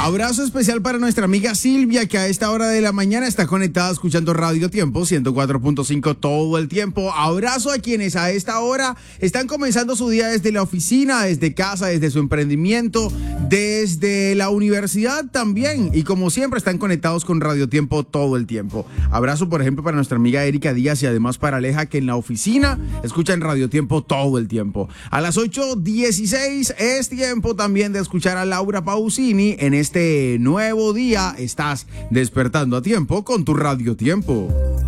Abrazo especial para nuestra amiga Silvia, que a esta hora de la mañana está conectada escuchando Radio Tiempo 104.5 todo el tiempo. Abrazo a quienes a esta hora están comenzando su día desde la oficina, desde casa, desde su emprendimiento, desde la universidad también. Y como siempre están conectados con Radio Tiempo todo el tiempo. Abrazo, por ejemplo, para nuestra amiga Erika Díaz y además para Aleja, que en la oficina escuchan Radio Tiempo todo el tiempo. A las 8:16 es tiempo también de escuchar a Laura Pausini. En este nuevo día estás despertando a tiempo con tu Radio Tiempo.